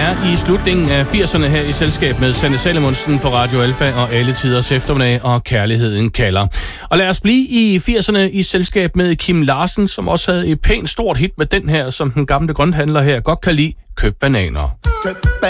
er i slutningen af 80'erne her i selskab med Sanne Salomonsen på Radio Alfa og Alle Tiders Eftermiddag og Kærligheden kalder. Og lad os blive i 80'erne i selskab med Kim Larsen, som også havde et pænt stort hit med den her, som den gamle grønthandler her godt kan lide, Køb bananer.